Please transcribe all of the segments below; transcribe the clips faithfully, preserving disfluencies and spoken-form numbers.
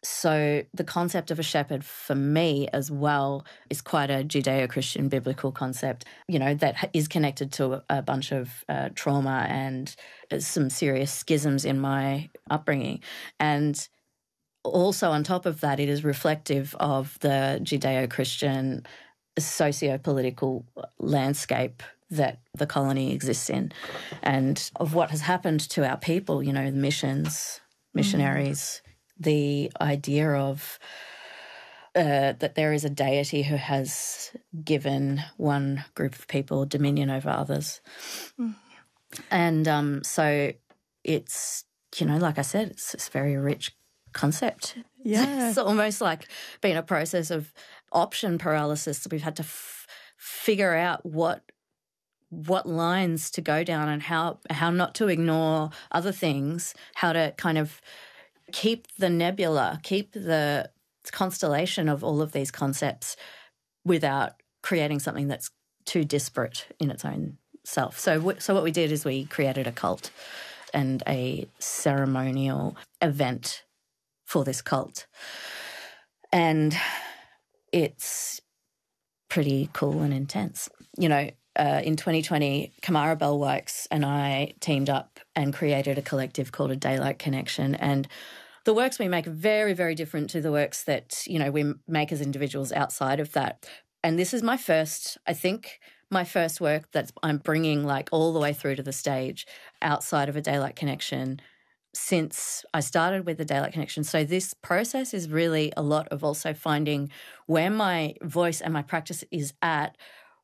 So the concept of a shepherd for me as well is quite a Judeo-Christian biblical concept, you know, that is connected to a bunch of uh, trauma and some serious schisms in my upbringing. And also on top of that, it is reflective of the Judeo-Christian socio-political landscape that the colony exists in and of what has happened to our people, you know, the missions, missionaries, mm. the idea of uh, that there is a deity who has given one group of people dominion over others. Mm. And um, so it's, you know, like I said, it's, it's a very rich concept. Yeah. It's almost like been a process of option paralysis. We've had to f- figure out what what lines to go down and how how not to ignore other things, how to kind of keep the nebula, keep the constellation of all of these concepts without creating something that's too disparate in its own self. So, w- so what we did is we created a cult and a ceremonial event for this cult. And it's pretty cool and intense. You know, uh, in twenty twenty, Kamara Bellworks and I teamed up and created a collective called A Daylight Connection. And the works we make are very, very different to the works that, you know, we make as individuals outside of that. And this is my first, I think, my first work that I'm bringing like all the way through to the stage outside of A Daylight Connection since I started with The Daylight Connection. So this process is really a lot of also finding where my voice and my practice is at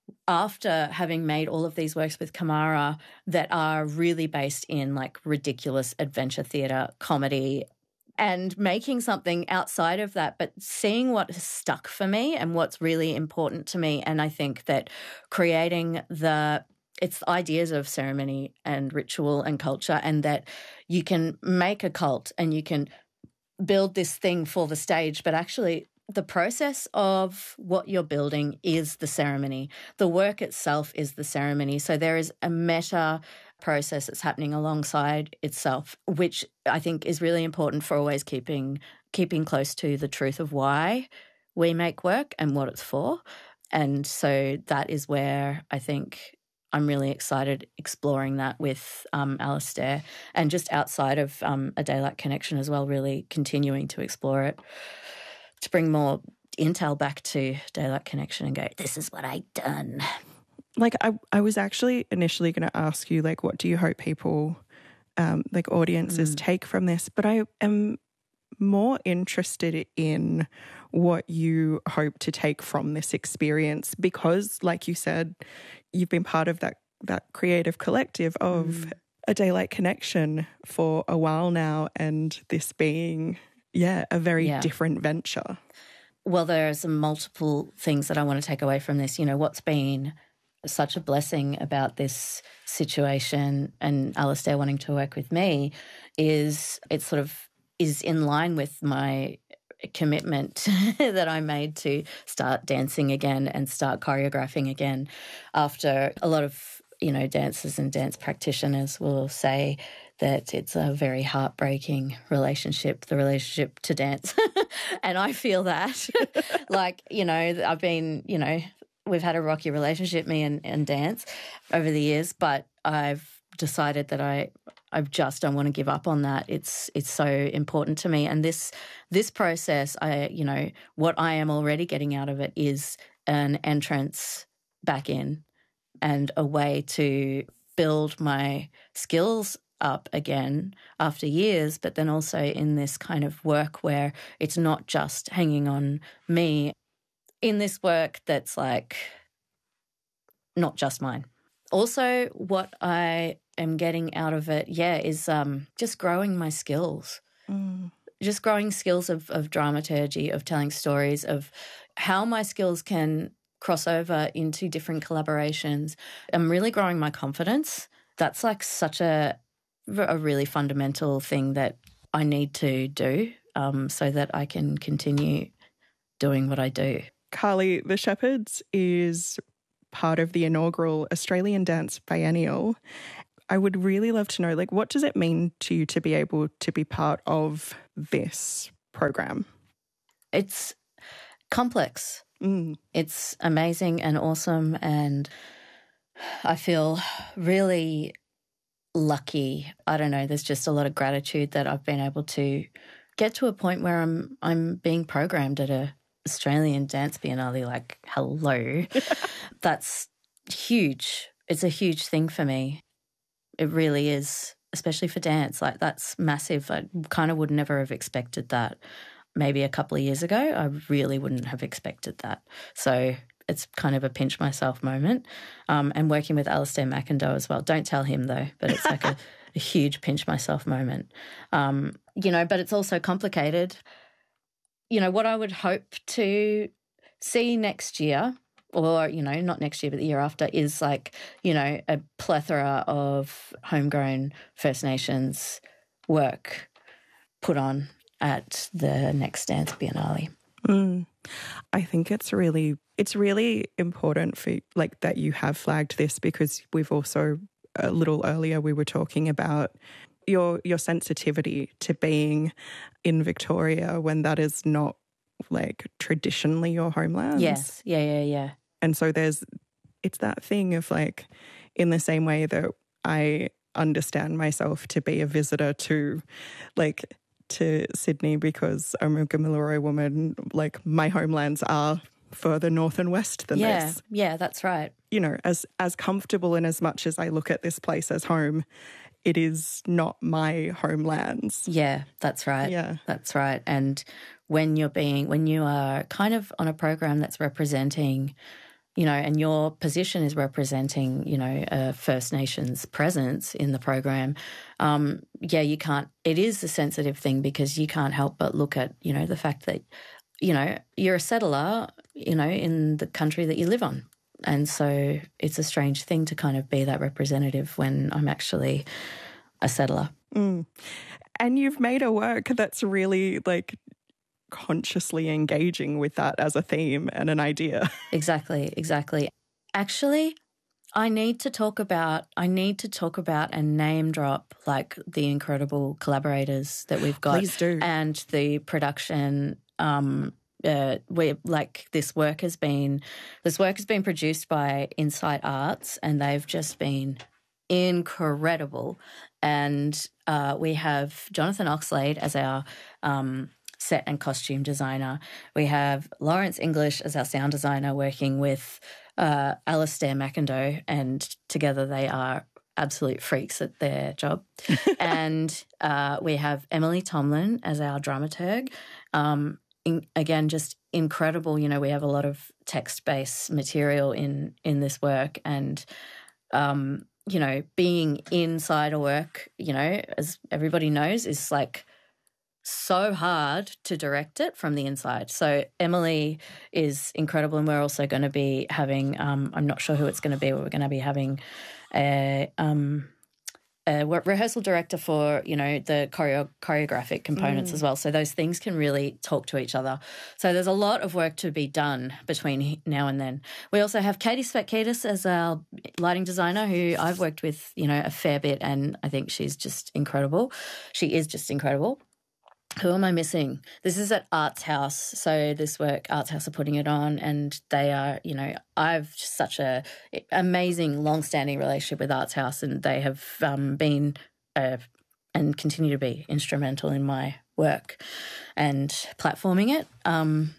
after having made all of these works with Kamara that are really based in like ridiculous adventure theatre, comedy, and making something outside of that, but seeing what has stuck for me and what's really important to me. And I think that creating the it's ideas of ceremony and ritual and culture, and that you can make a cult and you can build this thing for the stage, but actually the process of what you're building is the ceremony. The work itself is the ceremony. So there is a meta process that's happening alongside itself, which I think is really important for always keeping keeping close to the truth of why we make work and what it's for. And so that is where I think I'm really excited exploring that with um, Alistair, and just outside of um, A Daylight Connection as well, really continuing to explore it to bring more intel back to Daylight Connection and go, this is what I've done. Like I, I was actually initially going to ask you, like, what do you hope people, um, like audiences mm. take from this? But I am more interested in what you hope to take from this experience because, like you said, you've been part of that that creative collective of mm. A Daylight Connection for a while now, and this being, yeah, a very yeah. different venture. Well, there are some multiple things that I want to take away from this. You know, what's been such a blessing about this situation and Alistair wanting to work with me is it sort of is in line with my commitment that I made to start dancing again and start choreographing again after a lot of, you know, dancers and dance practitioners will say that it's a very heartbreaking relationship, the relationship to dance. And I feel that. Like, you know, I've been, you know, we've had a rocky relationship, me and, and dance, over the years, but I've decided that I I just don't want to give up on that. It's it's so important to me. And this this process, I you know, what I am already getting out of it is an entrance back in and a way to build my skills up again after years, but then also in this kind of work where it's not just hanging on me. In this work that's like not just mine. Also, what I am getting out of it, yeah, is um, just growing my skills. Mm. Just growing skills of, of dramaturgy, of telling stories, of how my skills can cross over into different collaborations. I'm really growing my confidence. That's like such a, a really fundamental thing that I need to do um, so that I can continue doing what I do. Carly, The Shepherds is part of the inaugural Australian Dance Biennial. I would really love to know, like, what does it mean to you to be able to be part of this program? It's complex. Mm. It's amazing and awesome, and I feel really lucky. I don't know, there's just a lot of gratitude that I've been able to get to a point where I'm I'm being programmed at a Australian Dance Biennale. Like, hello. That's huge. It's a huge thing for me. It really is, especially for dance. Like, that's massive. I kind of would never have expected that. Maybe a couple of years ago, I really wouldn't have expected that. So it's kind of a pinch myself moment. Um, and working with Alistair McIndoe as well. Don't tell him though, but it's like a, a huge pinch myself moment. Um, you know, but it's also complicated. You know, what I would hope to see next year, or, you know, not next year but the year after, is like, you know, a plethora of homegrown First Nations work put on at the next Dance Biennale. Mm. I think it's really it's really important for like that you have flagged this, because we've also a little earlier we were talking about your your sensitivity to being in Victoria when that is not like traditionally your homeland. Yes. Yeah, yeah, yeah. And so there's it's that thing of like, in the same way that I understand myself to be a visitor to like to Sydney because I'm a Gamilaroi woman, like my homelands are further north and west than yeah, this. Yeah, that's right. You know, as as comfortable and as much as I look at this place as home, it is not my homelands. Yeah, that's right. Yeah. That's right. And when you're being, when you are kind of on a program that's representing, you know, and your position is representing, you know, a First Nations presence in the program, um, yeah, you can't, it is a sensitive thing because you can't help but look at, you know, the fact that, you know, you're a settler, you know, in the country that you live on. And so it's a strange thing to kind of be that representative when I'm actually a settler. Mm. And you've made a work that's really like consciously engaging with that as a theme and an idea. Exactly, exactly. Actually, I need to talk about, I need to talk about and name drop like the incredible collaborators that we've got. Please do. And the production, um, uh, we like this work has been, this work has been produced by Insight Arts, and they've just been incredible. And uh, we have Jonathan Oxlade as our um, set and costume designer. We have Lawrence English as our sound designer, working with uh, Alistair McIndoe, and together they are absolute freaks at their job. And uh, we have Emily Tomlin as our dramaturg. Um, in, again, just incredible. You know, we have a lot of text-based material in in this work, and um, you know, being inside a work, you know, as everybody knows, is like so hard to direct it from the inside. So Emily is incredible, and we're also going to be having, um, I'm not sure who it's going to be, but we're going to be having a, um, a rehearsal director for, you know, the choreo- choreographic components mm. as well. So those things can really talk to each other. So there's a lot of work to be done between now and then. We also have Katie Svetkaitis as our lighting designer, who I've worked with, you know, a fair bit, and I think she's just incredible. She is just incredible. Who am I missing? This is at Arts House. So this work, Arts House are putting it on, and they are, you know, I've such a amazing long-standing relationship with Arts House, and they have um, been uh, and continue to be instrumental in my work and platforming it um,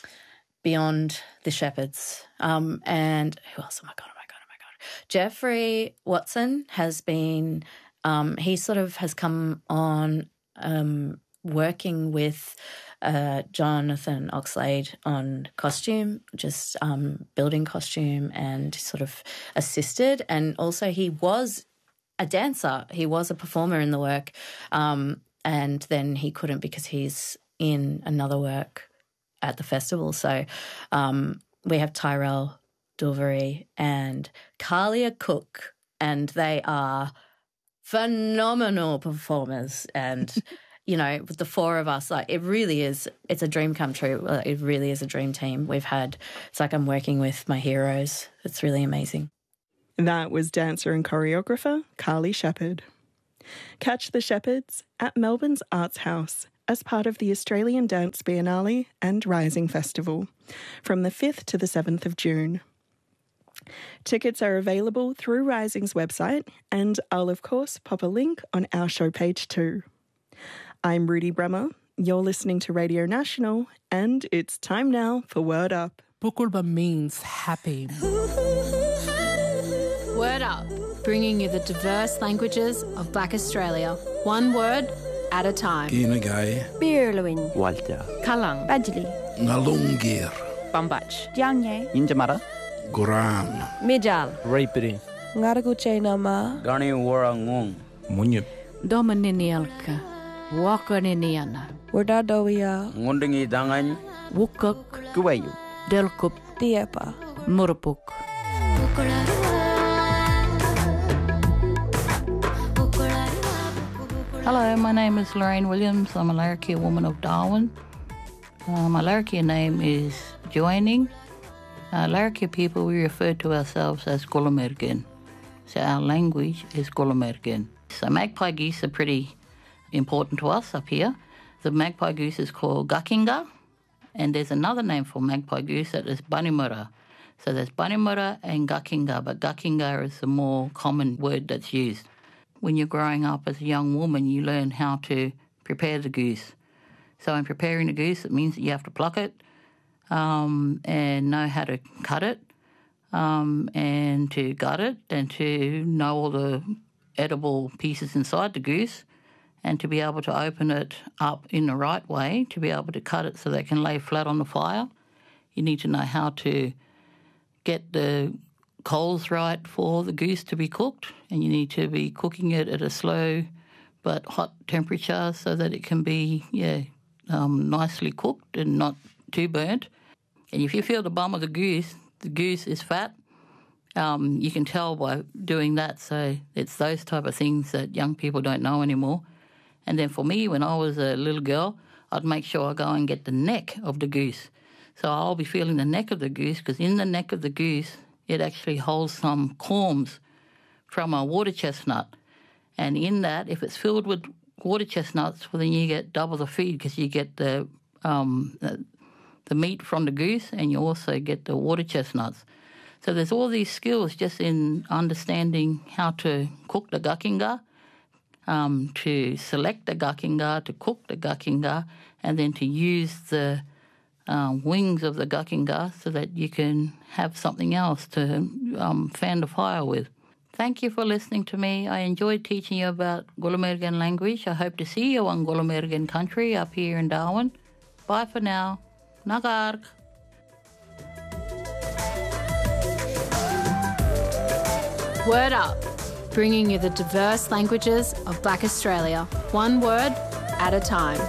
beyond the Shepherds. Um, and who else? Oh, my God, oh, my God, oh, my God. Jeffrey Watson has been, um, he sort of has come on um, working with uh, Jonathan Oxlade on costume, just um, building costume, and sort of assisted. And also he was a dancer. He was a performer in the work, um, and then he couldn't because he's in another work at the festival. So um, we have Tyrell Dulvery and Carlia Cook, and they are phenomenal performers. And you know, with the four of us, like it really is, it's a dream come true. It really is a dream team we've had. It's like I'm working with my heroes. It's really amazing. That was dancer and choreographer Carly Shepherd. Catch the Shepherds at Melbourne's Arts House as part of the Australian Dance Biennale and Rising Festival from the fifth to the seventh of June. Tickets are available through Rising's website, and I'll of course pop a link on our show page too. I'm Rudy Bremer, you're listening to Radio National, and it's time now for Word Up. Pukulba means happy. Word Up, bringing you the diverse languages of Black Australia, one word at a time. Kinagai, Birluin, Walter, Kalang, Badjili, Ngalungir, Bambach, Jiangye, Injamara, Goram, Mijal, Raipiri, Ngaraguche Nama, Gani Warangung, Munyip, Domaninialka, Wakaniniana, Wardadowia, Ngundingi Dangan, Wukuk, Kuwayu, Delkup, Diepa, Murupuk. Hello, my name is Lorraine Williams. I'm a Larrakia woman of Darwin. Uh, my Larrakia name is Joining. Uh, Larrakia people, we refer to ourselves as Gulamergen. So our language is Gulamergen. So magpie geese are pretty important to us up here. The magpie goose is called Gakinga, and there's another name for magpie goose that is Banimura. So there's Banimura and Gakinga, but Gakinga is the more common word that's used. When you're growing up as a young woman, you learn how to prepare the goose. So in preparing the goose, it means that you have to pluck it um, and know how to cut it um, and to gut it and to know all the edible pieces inside the goose and to be able to open it up in the right way, to be able to cut it so that it can lay flat on the fire. You need to know how to get the coals right for the goose to be cooked, and you need to be cooking it at a slow but hot temperature so that it can be, yeah, um, nicely cooked and not too burnt. And if you feel the bum of the goose, the goose is fat, um, you can tell by doing that. So it's those type of things that young people don't know anymore. And then for me, when I was a little girl, I'd make sure I go and get the neck of the goose. So I'll be feeling the neck of the goose, because in the neck of the goose, it actually holds some corms from a water chestnut. And in that, if it's filled with water chestnuts, well, then you get double the feed, because you get the, um, the the meat from the goose and you also get the water chestnuts. So there's all these skills just in understanding how to cook the gakinga, um, to select the gakinga, to cook the gakinga, and then to use the Uh, wings of the gakinga so that you can have something else to um, fan the fire with. Thank you for listening to me. I enjoyed teaching you about Gulamergen language. I hope to see you on Gulamergen country up here in Darwin. Bye for now. Nagark. Word Up, bringing you the diverse languages of Black Australia, one word at a time.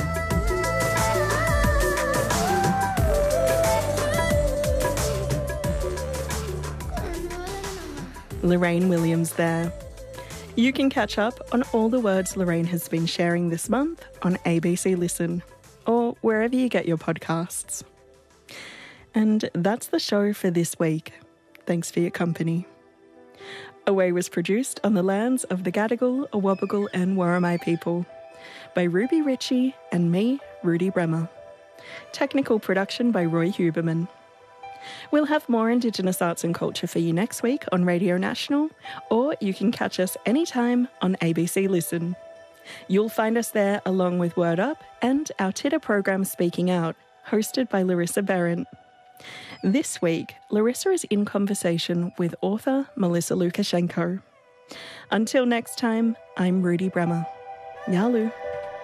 Lorraine Williams there. You can catch up on all the words Lorraine has been sharing this month on A B C Listen or wherever you get your podcasts. And that's the show for this week. Thanks for your company. Away was produced on the lands of the Gadigal, Awabakal and Worimi people by Ruby Ritchie and me, Rudy Bremer. Technical production by Roy Huberman. We'll have more Indigenous arts and culture for you next week on Radio National, or you can catch us anytime on A B C Listen. You'll find us there along with Word Up and our Titter program Speaking Out, hosted by Larissa Behrendt. This week, Larissa is in conversation with author Melissa Lukashenko. Until next time, I'm Rudy Bremer. Yalu.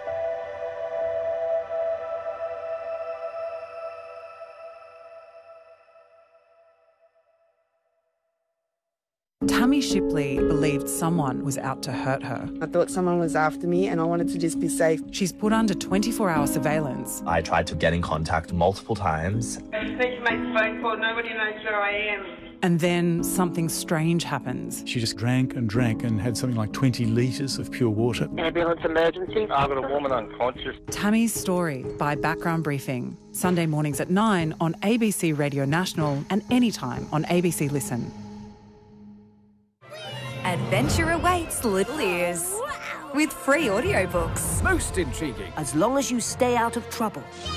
Tammy Shipley believed someone was out to hurt her. I thought someone was after me and I wanted to just be safe. She's put under twenty-four hour surveillance. I tried to get in contact multiple times. I just need to make a phone call. Nobody knows where I am. And then something strange happens. She just drank and drank and had something like twenty litres of pure water. Ambulance emergency. I've got a woman unconscious. Tammy's Story by Background Briefing. Sunday mornings at nine on A B C Radio National and anytime on A B C Listen. Adventure awaits, little ears. Wow. with free audiobooks. Most intriguing. As long as you stay out of trouble.